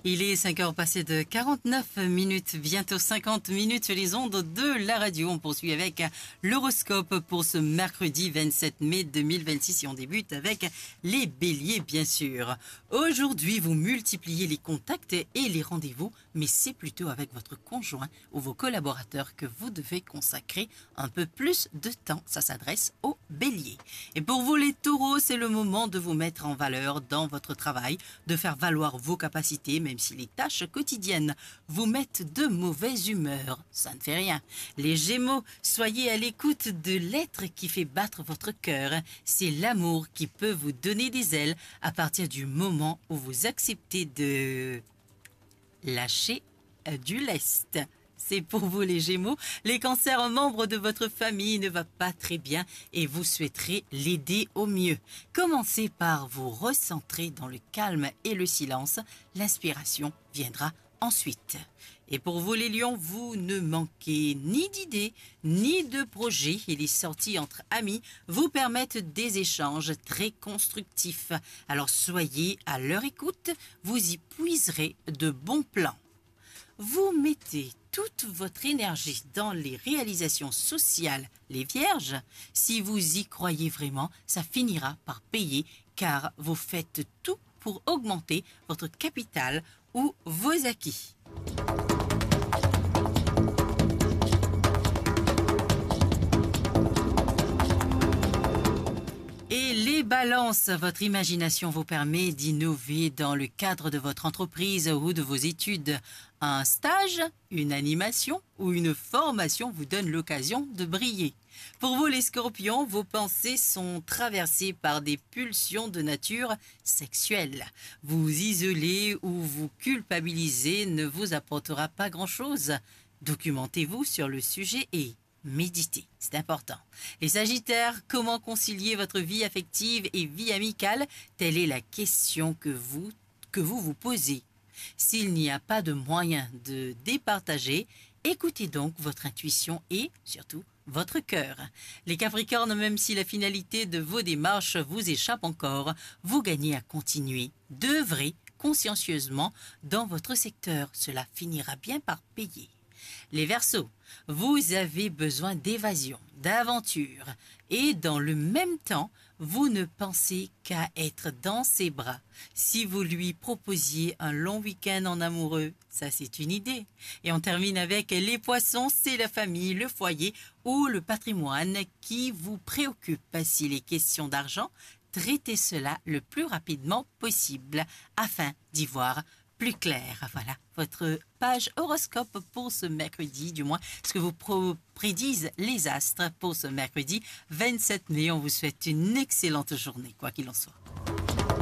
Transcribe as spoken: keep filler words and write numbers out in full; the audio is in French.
Il est cinq heures passées de quarante-neuf minutes, bientôt cinquante minutes sur les ondes de la radio. On poursuit avec l'horoscope pour ce mercredi vingt-sept mai deux mille vingt-six et on débute avec les béliers bien sûr. Aujourd'hui, vous multipliez les contacts et les rendez-vous, mais c'est plutôt avec votre conjoint ou vos collaborateurs que vous devez consacrer un peu plus de temps. Ça s'adresse aux béliers. Et pour vous les taureaux, c'est le moment de vous mettre en valeur dans votre travail, de faire valoir vos capacités, même si les tâches quotidiennes vous mettent de mauvaise humeur, ça ne fait rien. Les Gémeaux, soyez à l'écoute de l'être qui fait battre votre cœur. C'est l'amour qui peut vous donner des ailes à partir du moment où vous acceptez de lâcher du lest. C'est pour vous les Gémeaux. Les cancers, un membre de votre famille ne va pas très bien et vous souhaiterez l'aider au mieux. Commencez par vous recentrer dans le calme et le silence. L'inspiration viendra ensuite. Et pour vous les lions, vous ne manquez ni d'idées ni de projets et les sorties entre amis vous permettent des échanges très constructifs. Alors soyez à leur écoute, vous y puiserez de bons plans. Vous mettez toute votre énergie dans les réalisations sociales, les vierges. Si vous y croyez vraiment, ça finira par payer car vous faites tout pour augmenter votre capital ou vos acquis. Et les balances, votre imagination vous permet d'innover dans le cadre de votre entreprise ou de vos études. Un stage, une animation ou une formation vous donne l'occasion de briller. Pour vous les scorpions, vos pensées sont traversées par des pulsions de nature sexuelle. Vous isoler ou vous culpabiliser ne vous apportera pas grand-chose. Documentez-vous sur le sujet et méditez, c'est important. Les Sagittaires, comment concilier votre vie affective et vie amicale? Telle est la question que vous, que vous vous posez. S'il n'y a pas de moyen de départager, écoutez donc votre intuition et, surtout, votre cœur. Les Capricornes, même si la finalité de vos démarches vous échappe encore, vous gagnez à continuer d'œuvrer consciencieusement dans votre secteur. Cela finira bien par payer. Les Verseaux, vous avez besoin d'évasion, d'aventure et dans le même temps, vous ne pensez qu'à être dans ses bras. Si vous lui proposiez un long week-end en amoureux, ça c'est une idée. Et on termine avec les Poissons, c'est la famille, le foyer ou le patrimoine qui vous préoccupe. Si les questions d'argent, traitez cela le plus rapidement possible afin d'y voir plus clair. Voilà votre page horoscope pour ce mercredi, du moins ce que vous prédisent les astres pour ce mercredi vingt-sept mai. On vous souhaite une excellente journée, quoi qu'il en soit.